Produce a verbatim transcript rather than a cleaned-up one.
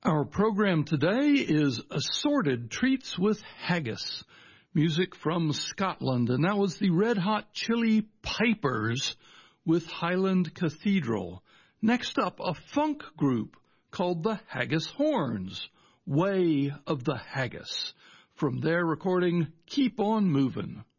Our program today is Assorted Treats with Haggis, music from Scotland, and that was the Red Hot Chili Pipers with Highland Cathedral. Next up, a funk group called the Haggis Horns, Way of the Haggis, from their recording Keep On Movin'.